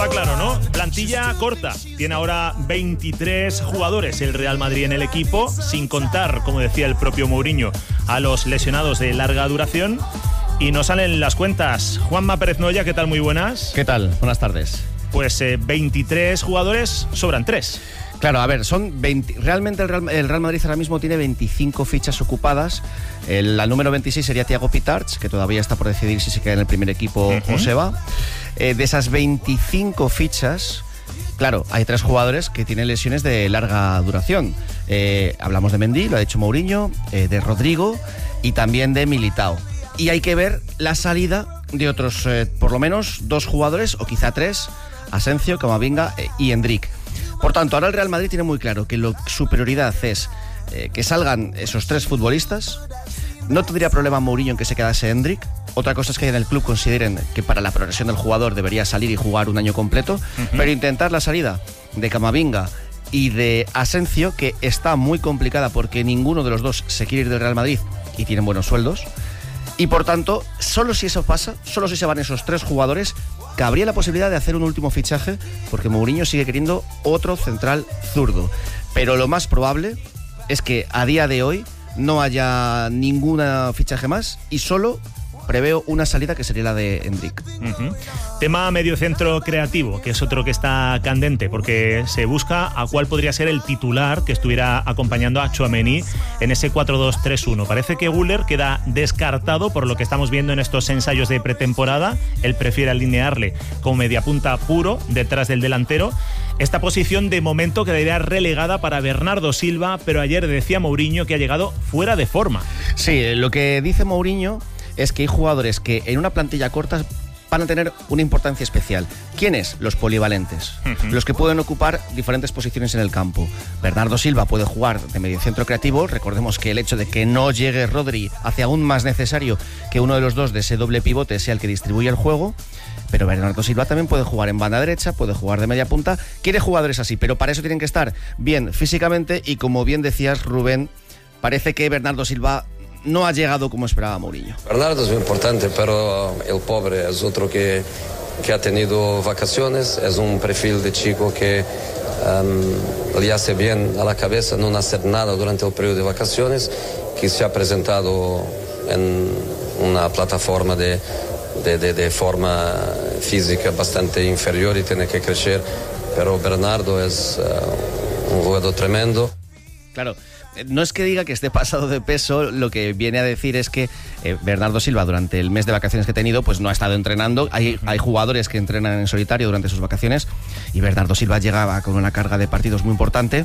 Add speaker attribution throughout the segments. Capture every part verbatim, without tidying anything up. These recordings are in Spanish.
Speaker 1: está claro, ¿no? Plantilla corta. Tiene ahora veintitrés jugadores el Real Madrid en el equipo, sin contar, como decía el propio Mourinho, a los lesionados de larga duración. Y nos salen las cuentas. Juanma Pérez Noya, ¿qué tal? Muy buenas.
Speaker 2: ¿Qué tal? Buenas tardes.
Speaker 1: Pues eh, veintitrés jugadores, sobran tres.
Speaker 2: Claro, a ver, son veinte, realmente el Real, el Real Madrid ahora mismo tiene veinticinco fichas ocupadas. El, la número veintiséis sería Thiago Pitarch, que todavía está por decidir si se queda en el primer equipo uh-huh. o se va. Eh, de esas veinticinco fichas, claro, hay tres jugadores que tienen lesiones de larga duración. Eh, hablamos de Mendy, lo ha dicho Mourinho, eh, de Rodrigo y también de Militao. Y hay que ver la salida de otros, eh, por lo menos, dos jugadores, o quizá tres, Asensio, Camavinga eh, y Endrick. Por tanto, ahora el Real Madrid tiene muy claro que lo, su prioridad es eh, que salgan esos tres futbolistas. No tendría problema Mourinho en que se quedase Endrick. Otra cosa es que en el club consideren que para la progresión del jugador debería salir y jugar un año completo, uh-huh. pero intentar la salida de Camavinga y de Asensio, que está muy complicada porque ninguno de los dos se quiere ir del Real Madrid y tienen buenos sueldos. Y por tanto, solo si eso pasa, solo si se van esos tres jugadores, cabría la posibilidad de hacer un último fichaje, porque Mourinho sigue queriendo otro central zurdo. Pero lo más probable es que a día de hoy no haya ningún fichaje más y solo preveo una salida que sería la de Endrick.
Speaker 1: Uh-huh. Tema mediocentro creativo, que es otro que está candente, porque se busca a cuál podría ser el titular que estuviera acompañando a Tchouaméni en ese cuatro dos tres uno. Parece que Güler queda descartado por lo que estamos viendo en estos ensayos de pretemporada. Él prefiere alinearle como mediapunta puro detrás del delantero. Esta posición de momento quedaría relegada para Bernardo Silva, pero ayer decía Mourinho que ha llegado fuera de forma.
Speaker 2: Sí, lo que dice Mourinho es que hay jugadores que en una plantilla corta van a tener una importancia especial. ¿Quiénes? Los polivalentes, uh-huh. los que pueden ocupar diferentes posiciones en el campo. Bernardo Silva puede jugar de mediocentro creativo. Recordemos que el hecho de que no llegue Rodri hace aún más necesario que uno de los dos de ese doble pivote sea el que distribuye el juego. Pero Bernardo Silva también puede jugar en banda derecha, puede jugar de media punta. Quiere jugadores así, pero para eso tienen que estar bien físicamente y, como bien decías, Rubén, parece que Bernardo Silva no ha llegado como esperaba Mourinho.
Speaker 3: Bernardo es muy importante, pero el pobre es otro que, que ha tenido vacaciones, es un perfil de chico que um, le hace bien a la cabeza no hacer nada durante el periodo de vacaciones, que se ha presentado en una plataforma de, de, de, de forma física bastante inferior y tiene que crecer, pero Bernardo es uh, un jugador tremendo.
Speaker 2: Claro. No es que diga que esté pasado de peso, lo que viene a decir es que eh, Bernardo Silva durante el mes de vacaciones que ha tenido pues no ha estado entrenando. Hay, hay jugadores que entrenan en solitario durante sus vacaciones y Bernardo Silva llegaba con una carga de partidos muy importante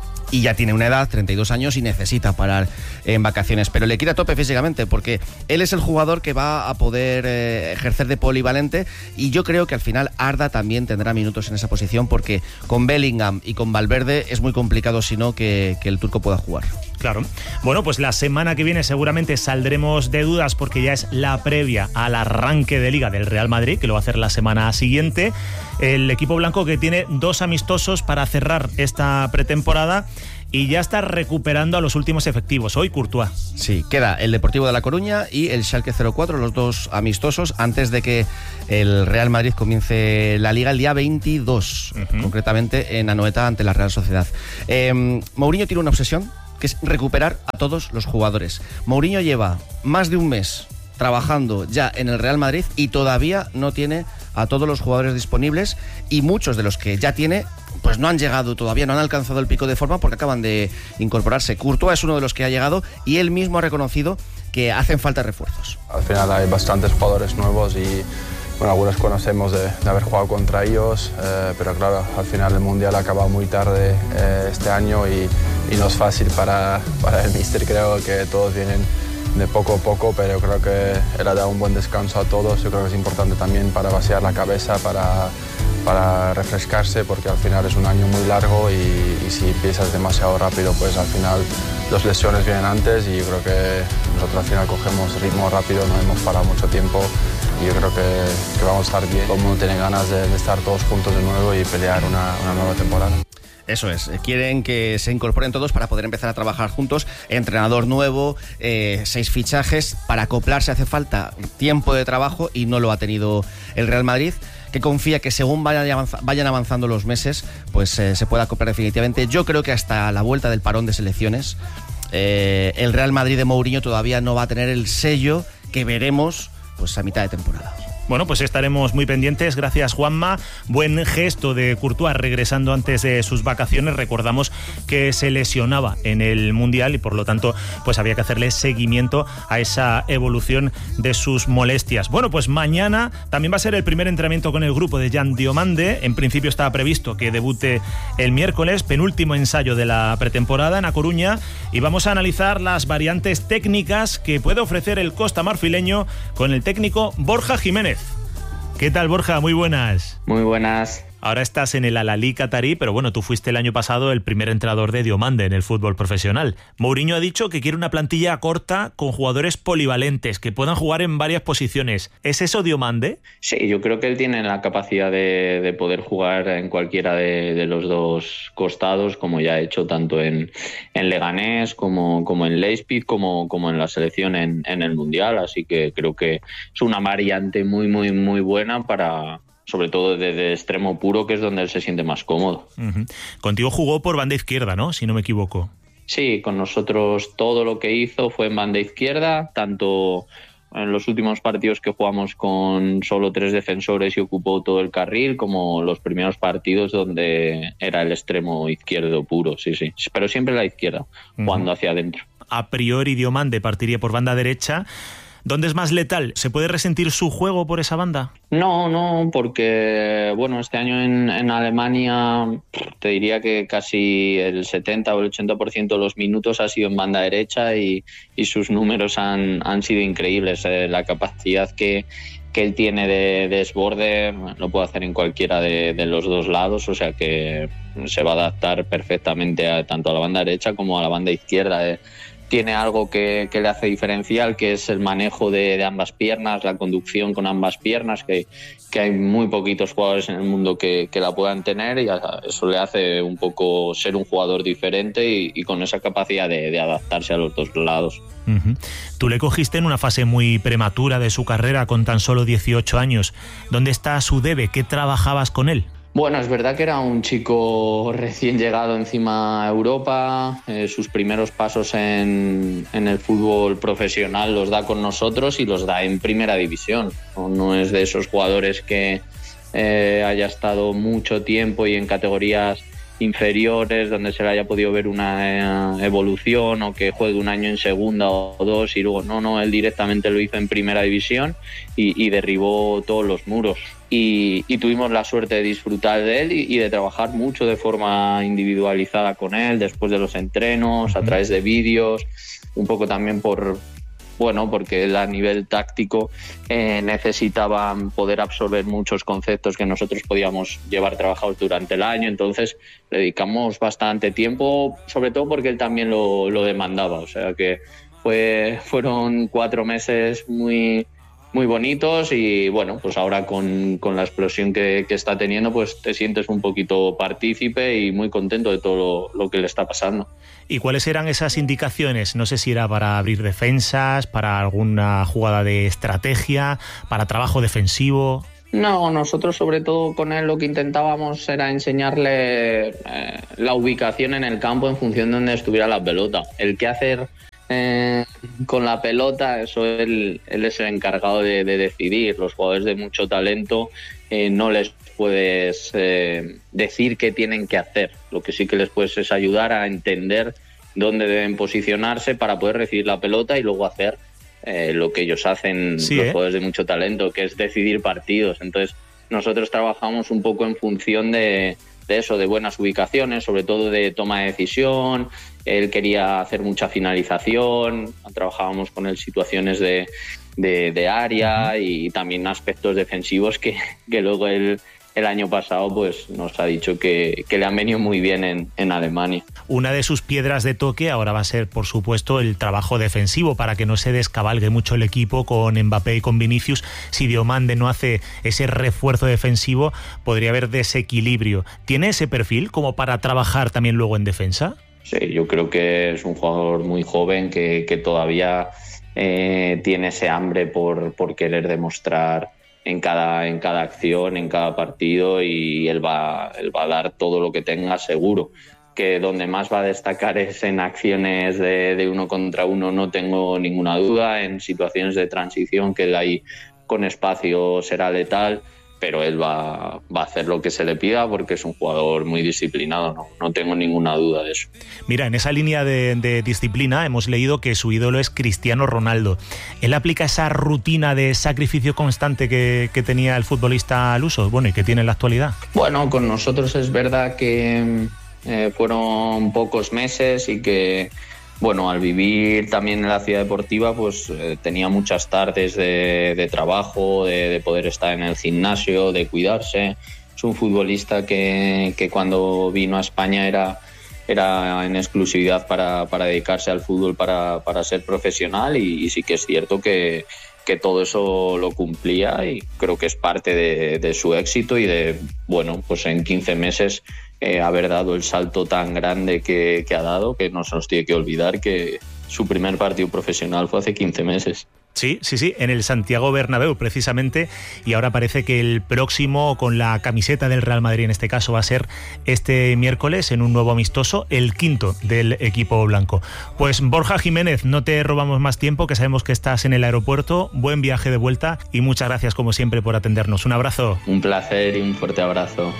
Speaker 2: y ya tiene una edad, treinta y dos años, y necesita parar en vacaciones. Pero le quiere a tope físicamente porque él es el jugador que va a poder eh, ejercer de polivalente, y yo creo que al final Arda también tendrá minutos en esa posición, porque con Bellingham y con Valverde es muy complicado si no que, que el turco pueda jugar.
Speaker 1: Claro. Bueno, pues la semana que viene seguramente saldremos de dudas porque ya es la previa al arranque de Liga del Real Madrid, que lo va a hacer la semana siguiente. El equipo blanco que tiene dos amistosos para cerrar esta pretemporada y ya está recuperando a los últimos efectivos. Hoy Courtois.
Speaker 2: Sí, queda el Deportivo de La Coruña y el Schalke cero cuatro, los dos amistosos, antes de que el Real Madrid comience la Liga el día veintidós, uh-huh. concretamente en Anoeta ante la Real Sociedad. Eh, Mourinho tiene una obsesión, que es recuperar a todos los jugadores. Mourinho lleva más de un mes trabajando ya en el Real Madrid y todavía no tiene a todos los jugadores disponibles, y muchos de los que ya tiene pues no han llegado todavía, no han alcanzado el pico de forma porque acaban de incorporarse. Courtois es uno de los que ha llegado y él mismo ha reconocido que hacen falta refuerzos.
Speaker 4: Al final hay bastantes jugadores nuevos y bueno, algunos conocemos de, de haber jugado contra ellos, eh, pero claro, al final el Mundial ha acabado muy tarde eh, este año y, y no es fácil para, para el míster. Creo que todos vienen de poco a poco, pero creo que él ha dado un buen descanso a todos. Yo creo que es importante también para vaciar la cabeza, para, para refrescarse, porque al final es un año muy largo y, y si empiezas demasiado rápido, pues al final las lesiones vienen antes, y yo creo que nosotros al final cogemos ritmo rápido, no hemos parado mucho tiempo y yo creo que, que vamos a estar bien. Todo el mundo tiene ganas de, de estar todos juntos de nuevo y pelear una, una nueva temporada.
Speaker 2: Eso es, quieren que se incorporen todos para poder empezar a trabajar juntos. Entrenador nuevo, eh, seis fichajes, para acoplarse hace falta tiempo de trabajo y no lo ha tenido el Real Madrid. que confía que según vayan, avanz- vayan avanzando los meses, pues eh, se pueda acoplar definitivamente. Yo creo que hasta la vuelta del parón de selecciones, eh, el Real Madrid de Mourinho todavía no va a tener el sello que veremos pues a mitad de temporada.
Speaker 1: Bueno, pues estaremos muy pendientes. Gracias, Juanma. Buen gesto de Courtois regresando antes de sus vacaciones. Recordamos que se lesionaba en el Mundial y por lo tanto pues había que hacerle seguimiento a esa evolución de sus molestias. Bueno, pues mañana también va a ser el primer entrenamiento con el grupo de Jan Diomande. En principio estaba previsto que debute el miércoles, penúltimo ensayo de la pretemporada en A Coruña, y vamos a analizar las variantes técnicas que puede ofrecer el costamarfileño con el técnico Borja Jiménez. ¿Qué tal, Borja? Muy buenas.
Speaker 5: Muy buenas.
Speaker 1: Ahora estás en el Al-Ahly catarí, pero bueno, tú fuiste el año pasado el primer entrenador de Diomande en el fútbol profesional. Mourinho ha dicho que quiere una plantilla corta con jugadores polivalentes, que puedan jugar en varias posiciones. ¿Es eso Diomande?
Speaker 5: Sí, yo creo que él tiene la capacidad de, de poder jugar en cualquiera de, de los dos costados, como ya ha hecho tanto en, en Leganés como, como en Leipzig, como, como en la selección en, en el Mundial. Así que creo que es una variante muy, muy, muy buena para... sobre todo desde extremo puro, que es donde él se siente más cómodo.
Speaker 1: Uh-huh. Contigo jugó por banda izquierda, ¿no? Si no me equivoco.
Speaker 5: Sí, con nosotros todo lo que hizo fue en banda izquierda, tanto en los últimos partidos que jugamos con solo tres defensores y ocupó todo el carril, como los primeros partidos donde era el extremo izquierdo puro, sí, sí. Pero siempre la izquierda, uh-huh, jugando hacia adentro.
Speaker 1: A priori Diomande partiría por banda derecha. ¿Dónde es más letal? ¿Se puede resentir su juego por esa banda?
Speaker 5: No, no, porque bueno, este año en, en Alemania te diría que casi el setenta o el ochenta por ciento de los minutos ha sido en banda derecha y, y sus números han, han sido increíbles. Eh, la capacidad que, que él tiene de, de desborde lo puede hacer en cualquiera de, de los dos lados, o sea que se va a adaptar perfectamente a, tanto a la banda derecha como a la banda izquierda. Eh. Tiene algo que, que le hace diferencial, que es el manejo de, de ambas piernas, la conducción con ambas piernas, que, que hay muy poquitos jugadores en el mundo que, que la puedan tener, y eso le hace un poco ser un jugador diferente y, y con esa capacidad de, de adaptarse a los dos lados.
Speaker 1: Uh-huh. Tú le cogiste en una fase muy prematura de su carrera con tan solo dieciocho años. ¿Dónde está su debe? ¿Qué trabajabas con él?
Speaker 5: Bueno, es verdad que era un chico recién llegado encima a Europa, eh, sus primeros pasos en, en el fútbol profesional los da con nosotros y los da en primera división. No, no es de esos jugadores que eh, haya estado mucho tiempo y en categorías inferiores donde se le haya podido ver una eh, evolución, o que juegue un año en segunda o dos y luego no, no, él directamente lo hizo en primera división y, y derribó todos los muros. Y, y tuvimos la suerte de disfrutar de él y, y de trabajar mucho de forma individualizada con él, después de los entrenos, a través de vídeos, un poco también por... bueno, porque él a nivel táctico eh, necesitaba poder absorber muchos conceptos que nosotros podíamos llevar trabajados durante el año, entonces le dedicamos bastante tiempo, sobre todo porque él también lo, lo demandaba, o sea que fue, fueron cuatro meses muy, muy bonitos y bueno, pues ahora con, con la explosión que, que está teniendo, pues te sientes un poquito partícipe y muy contento de todo lo, lo que le está pasando.
Speaker 1: ¿Y cuáles eran esas indicaciones? No sé si era para abrir defensas, para alguna jugada de estrategia, para trabajo defensivo.
Speaker 5: No, nosotros sobre todo con él lo que intentábamos era enseñarle eh, la ubicación en el campo en función de donde estuviera la pelota. El qué hacer eh, con la pelota, eso él, él es el encargado de, de decidir. Los jugadores de mucho talento eh, no les puedes eh, decir qué tienen que hacer. Lo que sí que les puedes es ayudar a entender dónde deben posicionarse para poder recibir la pelota y luego hacer eh, lo que ellos hacen, sí, los ¿eh? jugadores de mucho talento, que es decidir partidos. Entonces nosotros trabajamos un poco en función de, de eso, de buenas ubicaciones, sobre todo de toma de decisión. Él quería hacer mucha finalización, trabajábamos con él situaciones de, de, de área y también aspectos defensivos que, que luego él el año pasado pues nos ha dicho que, que le han venido muy bien en, en Alemania.
Speaker 1: Una de sus piedras de toque ahora va a ser, por supuesto, el trabajo defensivo, para que no se descabalgue mucho el equipo con Mbappé y con Vinicius. Si Diomande no hace ese refuerzo defensivo, podría haber desequilibrio. ¿Tiene ese perfil como para trabajar también luego en defensa?
Speaker 5: Sí, yo creo que es un jugador muy joven que, que todavía eh, tiene ese hambre por, por querer demostrar en cada, en cada acción, en cada partido, y él va, él va a dar todo lo que tenga seguro. Que donde más va a destacar es en acciones de, de uno contra uno, no tengo ninguna duda. En situaciones de transición, que él ahí con espacio será letal, pero él va, va a hacer lo que se le pida porque es un jugador muy disciplinado, no, no tengo ninguna duda de eso.
Speaker 1: Mira, en esa línea de, de disciplina hemos leído que su ídolo es Cristiano Ronaldo. ¿Él aplica esa rutina de sacrificio constante que, que tenía el futbolista al uso, bueno, y que tiene en la actualidad?
Speaker 5: Bueno, con nosotros es verdad que eh, fueron pocos meses y que, bueno, al vivir también en la ciudad deportiva, pues eh, tenía muchas tardes de, de trabajo, de, de poder estar en el gimnasio, de cuidarse. Es un futbolista que, que cuando vino a España era, era en exclusividad para, para dedicarse al fútbol, para, para ser profesional, y, y sí que es cierto que, que todo eso lo cumplía, y creo que es parte de, de su éxito y de, bueno, pues en quince meses Eh, haber dado el salto tan grande que, que ha dado, que no se nos tiene que olvidar que su primer partido profesional fue hace quince meses.
Speaker 1: Sí, sí, sí, en el Santiago Bernabéu precisamente, y ahora parece que el próximo con la camiseta del Real Madrid en este caso va a ser este miércoles en un nuevo amistoso, el quinto del equipo blanco. Pues Borja Jiménez, no te robamos más tiempo, que sabemos que estás en el aeropuerto. Buen viaje de vuelta y muchas gracias como siempre por atendernos. Un abrazo.
Speaker 5: Un placer y un fuerte abrazo.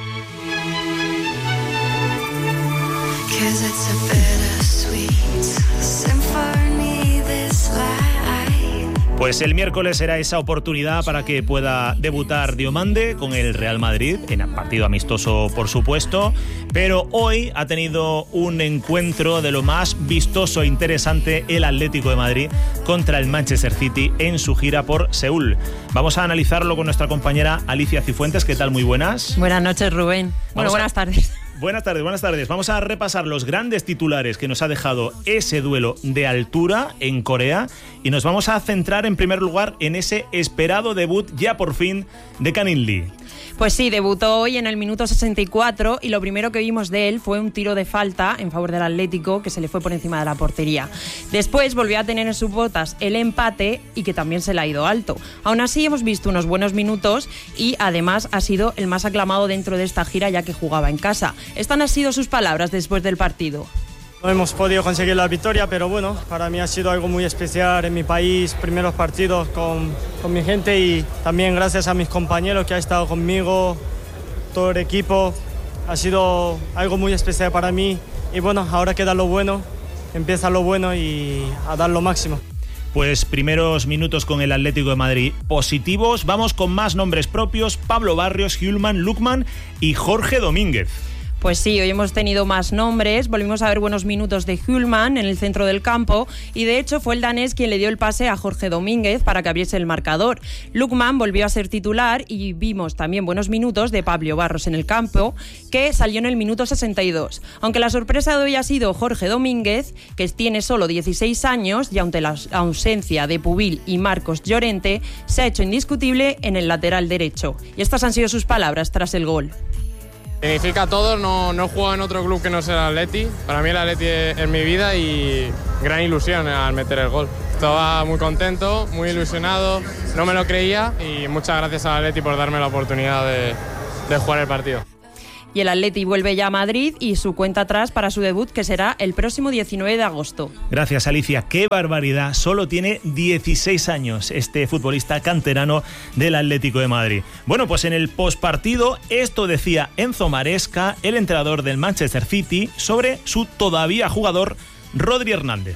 Speaker 1: Pues el miércoles será esa oportunidad para que pueda debutar Diomande con el Real Madrid, en partido amistoso por supuesto, pero hoy ha tenido un encuentro de lo más vistoso e interesante el Atlético de Madrid contra el Manchester City en su gira por Seúl. Vamos a analizarlo con nuestra compañera Alicia Cifuentes. ¿Qué tal? Muy buenas.
Speaker 6: Buenas noches, Rubén. Bueno,
Speaker 1: Vamos
Speaker 6: buenas
Speaker 1: a...
Speaker 6: tardes.
Speaker 1: Buenas tardes, buenas tardes. Vamos a repasar los grandes titulares que nos ha dejado ese duelo de altura en Corea, y nos vamos a centrar en primer lugar en ese esperado debut ya por fin de Kang-in Lee.
Speaker 6: Pues sí, debutó hoy en el minuto sesenta y cuatro y lo primero que vimos de él fue un tiro de falta en favor del Atlético que se le fue por encima de la portería. Después volvió a tener en sus botas el empate y que también se le ha ido alto. Aún así hemos visto unos buenos minutos y además ha sido el más aclamado dentro de esta gira ya que jugaba en casa. Estas han sido sus palabras después del partido.
Speaker 7: No hemos podido conseguir la victoria, pero bueno, para mí ha sido algo muy especial en mi país, primeros partidos con, con mi gente, y también gracias a mis compañeros que han estado conmigo, todo el equipo. Ha sido algo muy especial para mí y bueno, ahora queda lo bueno, empieza lo bueno y a dar lo máximo.
Speaker 1: Pues primeros minutos con el Atlético de Madrid positivos. Vamos con más nombres propios: Pablo Barrios, Hjulmand, Lookman y Jorge Domínguez.
Speaker 6: Pues sí, hoy hemos tenido más nombres, volvimos a ver buenos minutos de Hjulmand en el centro del campo y de hecho fue el danés quien le dio el pase a Jorge Domínguez para que abriese el marcador. Lookman volvió a ser titular y vimos también buenos minutos de Pablo Barrios en el campo, que salió en el minuto sesenta y dos. Aunque la sorpresa de hoy ha sido Jorge Domínguez, que tiene solo dieciséis años y ante la ausencia de Pubil y Marcos Llorente, se ha hecho indiscutible en el lateral derecho. Y estas han sido sus palabras tras el gol.
Speaker 8: Significa todo, no, no he jugado en otro club que no sea el Atleti. Para mí el Atleti es mi vida y gran ilusión al meter el gol. Estaba muy contento, muy ilusionado, no me lo creía y muchas gracias al Atleti por darme la oportunidad de, de jugar el partido.
Speaker 6: Y el Atleti vuelve ya a Madrid y su cuenta atrás para su debut, que será el próximo diecinueve de agosto.
Speaker 1: Gracias, Alicia. ¡Qué barbaridad! Solo tiene dieciséis años este futbolista canterano del Atlético de Madrid. Bueno, pues en el postpartido esto decía Enzo Maresca, el entrenador del Manchester City, sobre su todavía jugador Rodri Hernández.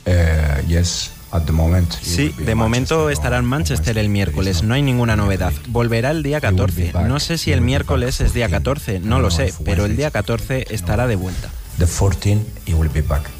Speaker 9: Uh, yes.
Speaker 10: Sí, de momento estará en Manchester el miércoles, no hay ninguna novedad. Volverá el día catorce. No sé si el miércoles es día catorce, no lo sé, pero el día catorce estará de vuelta.
Speaker 9: The fourteenth he will be back.